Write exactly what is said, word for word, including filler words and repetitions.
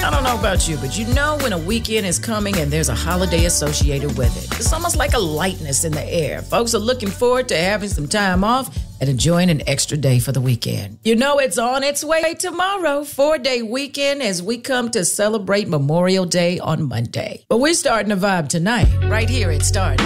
I don't know about you, but you know when a weekend is coming and there's a holiday associated with it. It's almost like a lightness in the air. Folks are looking forward to having some time off and enjoying an extra day for the weekend. You know it's on its way tomorrow, four-day weekend as we come to celebrate Memorial Day on Monday. But we're starting a vibe tonight, right here at Star